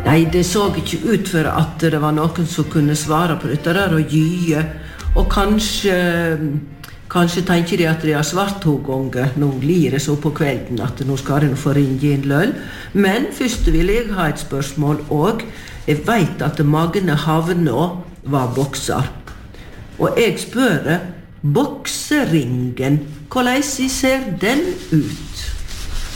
Nei, det så ikke ut for at det var noen som kunne svare på dette der og gye. Og kanskje tenker de at de har svart 2 ganger. Nå lir det så på kvelden at nå skal de få ringe inn løll. Men først vil jeg ha et spørsmål, og jeg vet at Magne Havnå var bokser. Og jeg spør, bokseringen, hvordan ser den ut?